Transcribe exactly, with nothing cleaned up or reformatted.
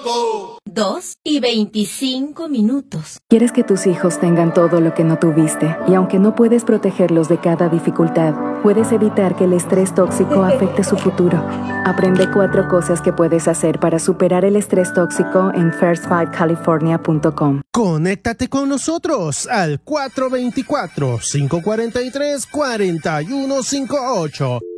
Dos y veinticinco minutos. Quieres que tus hijos tengan todo lo que no tuviste, y aunque no puedes protegerlos de cada dificultad, puedes evitar que el estrés tóxico afecte su futuro. Aprende cuatro cosas que puedes hacer para superar el estrés tóxico en first five california punto com. Conéctate con nosotros al cuatro dos cuatro, cinco cuatro tres, cuatro uno cinco ocho.